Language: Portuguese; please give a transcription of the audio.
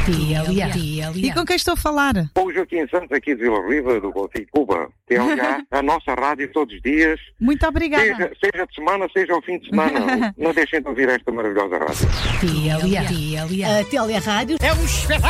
E com quem estou a falar? Com o Joaquim Santos, aqui de Vila Riva, do Conselho de Cuba. TLA, a nossa rádio todos os dias. Muito obrigada. Seja de semana, seja ao fim de semana. Não deixem de ouvir esta maravilhosa rádio. A TLA Rádio é um espetáculo.